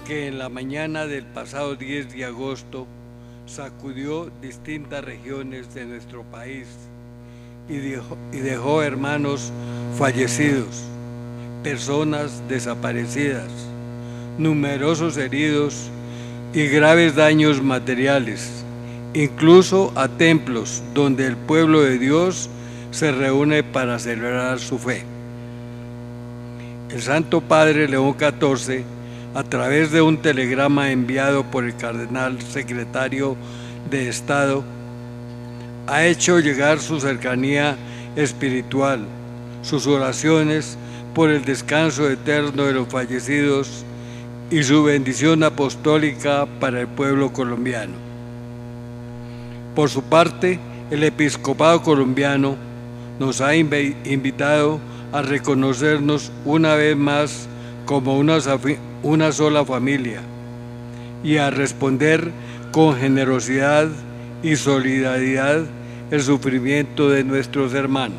que en la mañana del pasado 10 de agosto sacudió distintas regiones de nuestro país y dejó hermanos fallecidos, personas desaparecidas, numerosos heridos y graves daños materiales, incluso a templos donde el pueblo de Dios se reúne para celebrar su fe. El Santo Padre León XIV, a través de un telegrama enviado por el cardenal secretario de Estado, ha hecho llegar su cercanía espiritual, sus oraciones por el descanso eterno de los fallecidos y su bendición apostólica para el pueblo colombiano. Por su parte, el episcopado colombiano nos ha invitado a reconocernos una vez más como una sola familia y a responder con generosidad y solidaridad el sufrimiento de nuestros hermanos.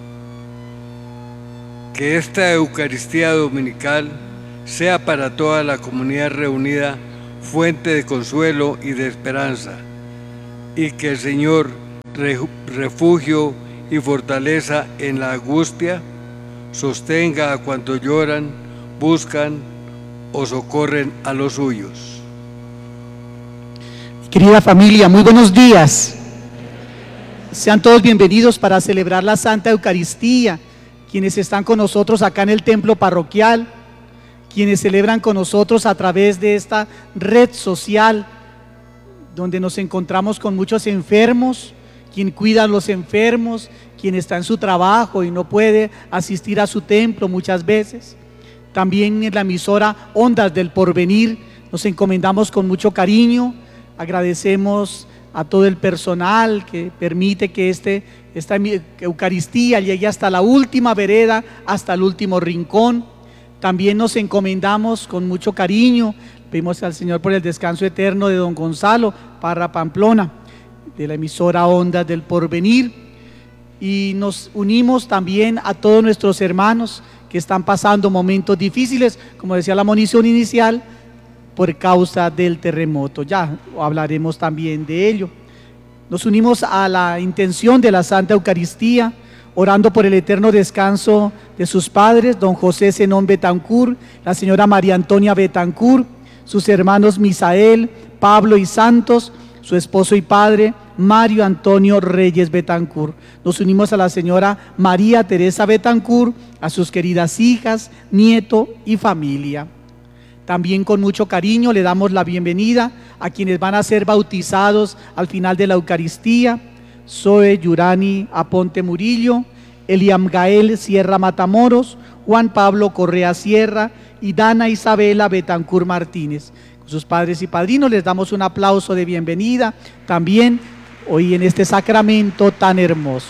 Que esta Eucaristía dominical sea para toda la comunidad reunida fuente de consuelo y de esperanza, y que el Señor, refugio y fortaleza en la angustia, sostenga a cuantos lloran, buscan o socorren a los suyos. Querida familia, muy buenos días. Sean todos bienvenidos para celebrar la Santa Eucaristía, quienes están con nosotros acá en el templo parroquial, quienes celebran con nosotros a través de esta red social, donde nos encontramos con muchos enfermos, quien cuida a los enfermos, quien está en su trabajo y no puede asistir a su templo muchas veces. También en la emisora Ondas del Porvenir nos encomendamos con mucho cariño, agradecemos a todo el personal que permite que esta Eucaristía llegue hasta la última vereda, hasta el último rincón. También nos encomendamos con mucho cariño, pedimos al Señor por el descanso eterno de don Gonzalo Parra Pamplona, de la emisora Ondas del Porvenir, y nos unimos también a todos nuestros hermanos que están pasando momentos difíciles, como decía la monición inicial, por causa del terremoto. Ya hablaremos también de ello. Nos unimos a la intención de la Santa Eucaristía, orando por el eterno descanso de sus padres, don José Zenón Betancourt, la señora María Antonia Betancourt, sus hermanos Misael, Pablo y Santos, su esposo y padre Mario Antonio Reyes Betancourt. Nos unimos a la señora María Teresa Betancourt, a sus queridas hijas, nieto y familia. También con mucho cariño le damos la bienvenida a quienes van a ser bautizados al final de la Eucaristía: Zoe Yurani Aponte Murillo, Eliam Gael Sierra Matamoros, Juan Pablo Correa Sierra y Dana Isabela Betancourt Martínez. Con sus padres y padrinos les damos un aplauso de bienvenida también hoy en este sacramento tan hermoso.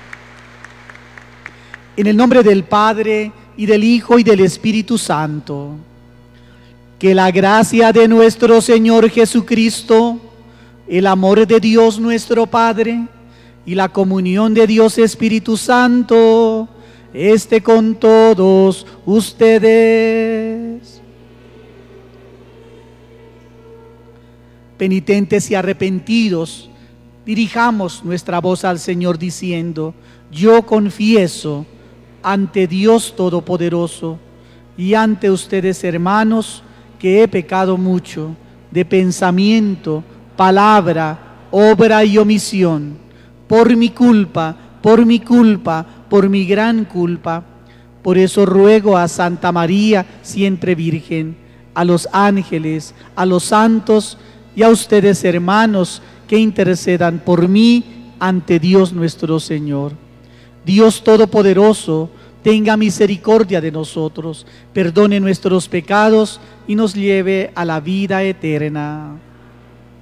En el nombre del Padre, y del Hijo, y del Espíritu Santo. Que la gracia de nuestro Señor Jesucristo, el amor de Dios nuestro Padre y la comunión de Dios Espíritu Santo esté con todos ustedes. Penitentes y arrepentidos, dirijamos nuestra voz al Señor diciendo: yo confieso ante Dios Todopoderoso y ante ustedes, hermanos, que he pecado mucho de pensamiento, palabra, obra y omisión, por mi culpa, por mi gran culpa. Por eso ruego a Santa María, siempre Virgen, a los ángeles, a los santos y a ustedes, hermanos, que intercedan por mí ante Dios nuestro Señor. Dios Todopoderoso, tenga misericordia de nosotros, perdone nuestros pecados y nos lleve a la vida eterna.